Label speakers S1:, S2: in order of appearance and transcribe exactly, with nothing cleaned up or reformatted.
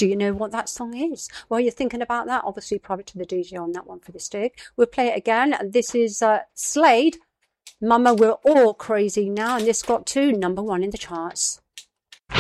S1: Do you know what that song is? While you're thinking about that, obviously private to the D J on that one for this dig. We'll play it again. This is uh, Slade. Mama, we're all crazy now, and this got to number one in the charts.